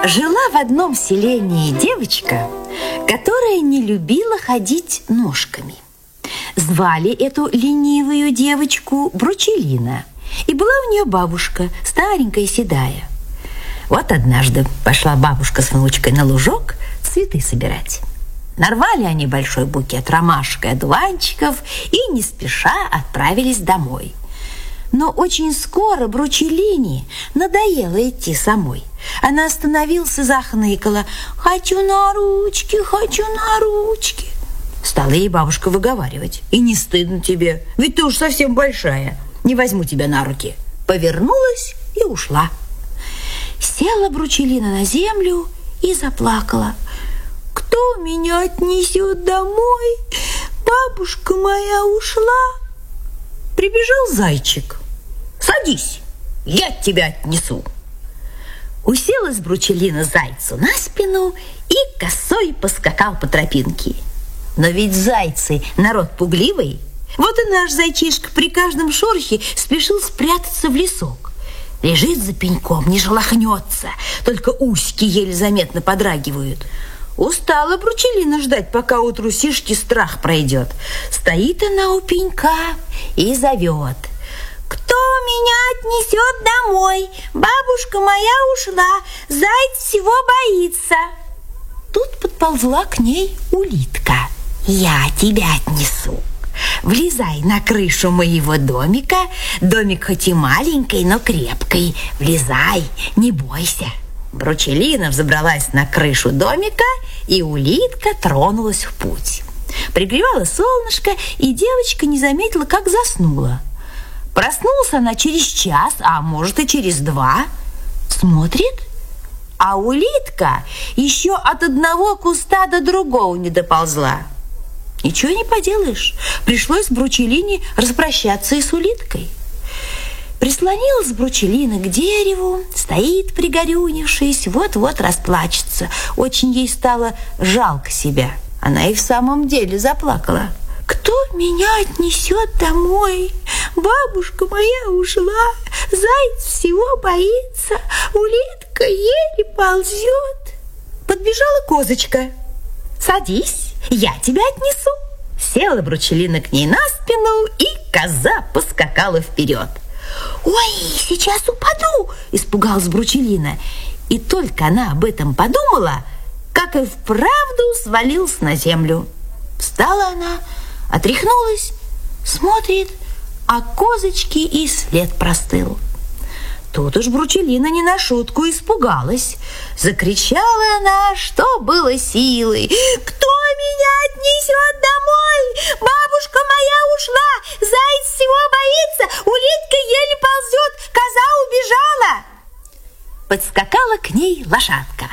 Жила в одном селении девочка, которая не любила ходить ножками. Звали эту ленивую девочку Бручелина, и была у нее бабушка, старенькая, седая. Вот однажды пошла бабушка с внучкой на лужок цветы собирать. Нарвали они большой букет ромашек и одуванчиков и не спеша отправились домой. Но очень скоро Бручелине надоело идти самой. Она остановилась и захныкала: «Хочу на ручки, хочу на ручки». Стала ей бабушка выговаривать: «И не стыдно тебе, ведь ты уж совсем большая, не возьму тебя на руки». Повернулась и ушла. Села Бручелина на землю и заплакала. «Кто меня отнесет домой? Бабушка моя ушла». Прибежал зайчик. «Садись, я тебя отнесу». Уселась Бручелина зайцу на спину и косой поскакал по тропинке. Но ведь зайцы народ пугливый. Вот и наш зайчишка при каждом шорохе спешил спрятаться в лесок. Лежит за пеньком, не шелохнется, только усики еле заметно подрагивают. Устала Бручелина ждать, пока у трусишки страх пройдет. Стоит она у пенька и зовет: «Кто меня отнесет домой? Бабушка моя ушла, заяц всего боится». Тут подползла к ней улитка. «Я тебя отнесу. Влезай на крышу моего домика. Домик хоть и маленький, но крепкий. Влезай, не бойся». Бручелина взобралась на крышу домика, и улитка тронулась в путь. Пригревало солнышко, и девочка не заметила, как заснула. Проснулась она через час, а может и через два. Смотрит, а улитка еще от одного куста до другого не доползла. Ничего не поделаешь, пришлось Бручелине распрощаться и с улиткой. Прислонилась Бручелина к дереву, стоит пригорюнившись, вот-вот расплачется. Очень ей стало жалко себя. Она и в самом деле заплакала. «Кто меня отнесет домой? Бабушка моя ушла, заяц всего боится, улитка еле ползет». Подбежала козочка. «Садись, я тебя отнесу». Села Бручелина к ней на спину, и коза поскакала вперед. «Ой, сейчас упаду!» – испугалась Бручелина. И только она об этом подумала, как и вправду свалилась на землю. Встала она, отряхнулась, смотрит, а козочки и след простыл. Тут уж Бручелина не на шутку испугалась. Закричала она, что было силы: «Кто меня отнесет домой? Бабушка моя ушла, заяц всего боится, улитка еле ползет, коза убежала». Подскакала к ней лошадка.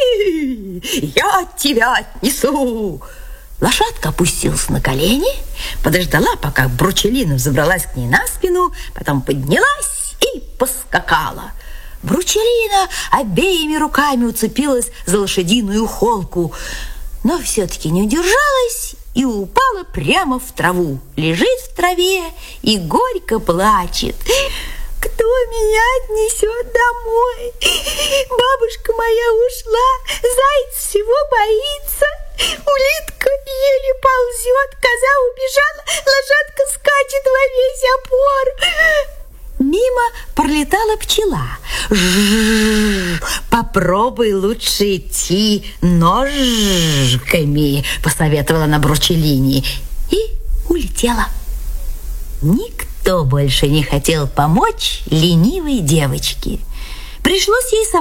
«Я тебя отнесу». Лошадка опустилась на колени, подождала, пока Бручелина взобралась к ней на спину, потом поднялась и поскакала. Бручелина обеими руками уцепилась за лошадиную холку, но все-таки не удержалась и упала прямо в траву. Лежит в траве и горько плачет. «Кто меня отнесет домой? Бабушка моя ушла, заяц всего боится, улитка еле ползет, коза убежала, лошадка скачет во весь опор». Мимо пролетала пчела. «Жжж, попробуй лучше идти ножками», посоветовала она Бручелине, и улетела. Никто больше не хотел помочь ленивой девочке. Пришлось ей самой